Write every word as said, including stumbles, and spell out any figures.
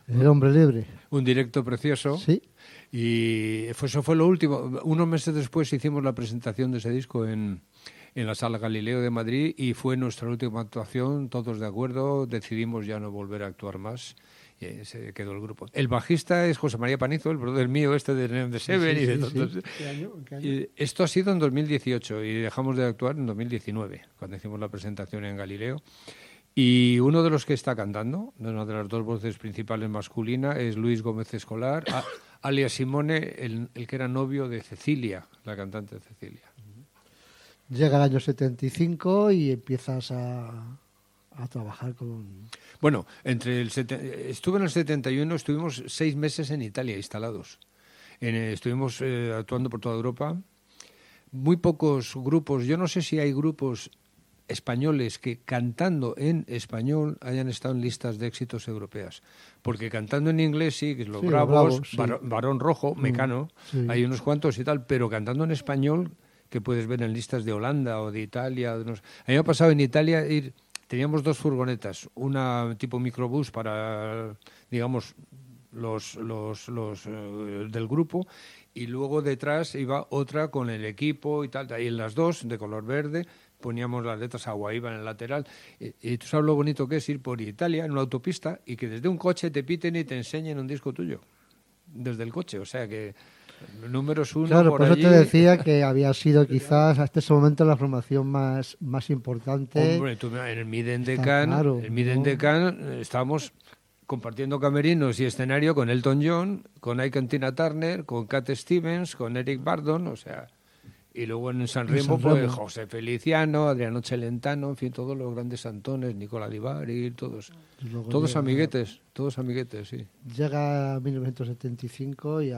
El hombre libre. Un directo precioso. Sí. Y fue, eso fue lo último. Unos meses después hicimos la presentación de ese disco en, en la Sala Galileo de Madrid y fue nuestra última actuación, todos de acuerdo, decidimos ya no volver a actuar más. Y ahí se quedó el grupo. El bajista es José María Panizo, el brother mío este de Neon de Seven. Sí, sí, y de sí, todos. sí. ¿Qué año? ¿Qué año? Y esto ha sido en dos mil dieciocho y dejamos de actuar en dos mil diecinueve, cuando hicimos la presentación en Galileo. Y uno de los que está cantando, una de las dos voces principales masculinas, es Luis Gómez Escolar, a, alias Simone, el, el que era novio de Cecilia, la cantante de Cecilia. Llega el año setenta y cinco y empiezas a, a trabajar con... Bueno, entre el sete, estuve en el setenta y uno, estuvimos seis meses en Italia instalados. En, estuvimos eh, actuando por toda Europa. Muy pocos grupos, yo no sé si hay grupos españoles que cantando en español hayan estado en listas de éxitos europeas, porque cantando en inglés sí, que es Los Sí, Bravos, Los Bravos, sí. Bar- Barón Rojo, Mecano, sí. hay unos cuantos y tal, pero cantando en español que puedes ver en listas de Holanda o de Italia. De no sé. A mí me ha pasado en Italia ir, teníamos dos furgonetas, una tipo microbús para, digamos, los, los, los eh, del grupo, y luego detrás iba otra con el equipo y tal, y en las dos de color verde poníamos las letras Aguaiba en el lateral. Y, y tú sabes lo bonito que es ir por Italia en una autopista y que desde un coche te piten y te enseñen un disco tuyo desde el coche, o sea que números uno Claro, por por eso allí. te decía que había sido quizás hasta ese momento la formación más, más importante. Hombre, tú, en el Miden de Está Can, claro, el Miden ¿no? de Can eh, estábamos compartiendo camerinos y escenario con Elton John, con Ike and Tina Turner, con Cat Stevens, con Eric Burdon, o sea, y luego en San En Remo, San pues Remo. José Feliciano, Adriano Celentano, en fin, todos los grandes Antones, Nicola Di Bari, todos, Y luego todos llega- amiguetes, todos amiguetes, sí. Llega mil novecientos setenta y cinco y